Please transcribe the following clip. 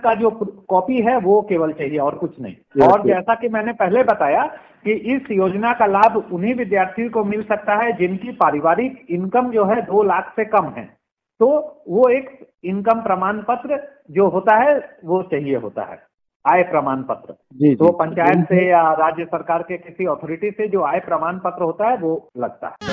का जो कॉपी है वो केवल चाहिए और कुछ नहीं। और जैसा कि मैंने पहले बताया कि इस योजना का लाभ उन्हीं विद्यार्थियों को मिल सकता है जिनकी पारिवारिक इनकम जो है 2 लाख से कम है, तो वो एक इनकम प्रमाण पत्र जो होता है वो चाहिए होता है, आय प्रमाण पत्र। तो पंचायत से या राज्य सरकार के किसी अथॉरिटी से जो आय प्रमाण पत्र होता है वो लगता है।